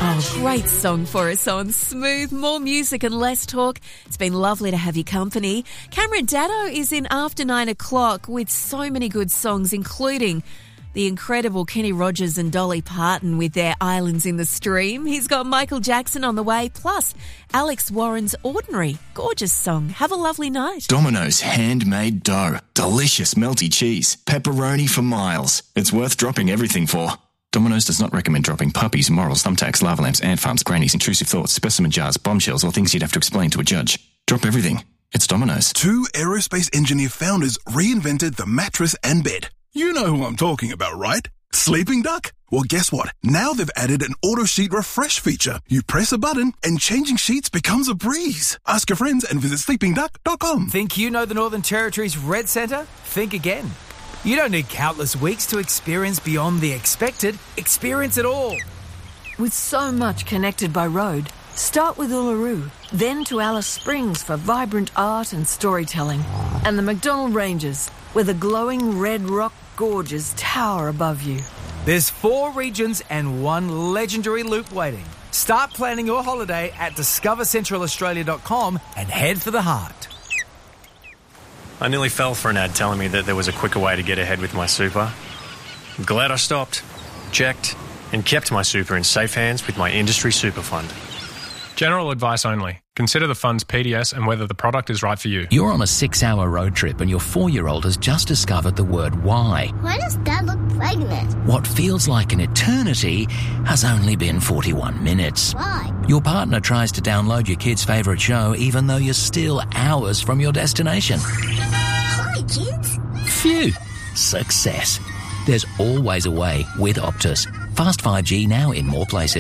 Oh, great song for us on Smooth. More music and less talk. It's been lovely to have your company. Cameron Daddo is in after 9 o'clock with so many good songs, including the incredible Kenny Rogers and Dolly Parton with their Islands in the Stream. He's got Michael Jackson on the way, plus Alex Warren's Ordinary. Gorgeous song. Have a lovely night. Domino's handmade dough. Delicious melty cheese. Pepperoni for miles. It's worth dropping everything for. Domino's does not recommend dropping puppies, morals, thumbtacks, lava lamps, ant farms, grannies, intrusive thoughts, specimen jars, bombshells, or things you'd have to explain to a judge. Drop everything. It's Domino's. Two aerospace engineer founders reinvented the mattress and bed. You know who I'm talking about, right? Sleeping Duck? Well, guess what? Now they've added an auto sheet refresh feature. You press a button and changing sheets becomes a breeze. Ask your friends and visit sleepingduck.com. Think you know the Northern Territory's Red Centre? Think again. You don't need countless weeks to experience beyond the expected. Experience it all. With so much connected by road, start with Uluru, then to Alice Springs for vibrant art and storytelling, and the McDonnell Ranges, where the glowing red rock gorges tower above you. There's 4 regions and 1 legendary loop waiting. Start planning your holiday at discovercentralaustralia.com and head for the heart. I nearly fell for an ad telling me that there was a quicker way to get ahead with my super. I'm glad I stopped, checked, and kept my super in safe hands with my industry super fund. General advice only. Consider the fund's PDS and whether the product is right for you. You're on a 6-hour road trip and your 4-year-old has just discovered the word why. Why does Dad look pregnant? What feels like an eternity has only been 41 minutes. Why? Your partner tries to download your kid's favourite show even though you're still hours from your destination. Hi, kids. Phew. Success. There's always a way with Optus. Fast 5G now in more places.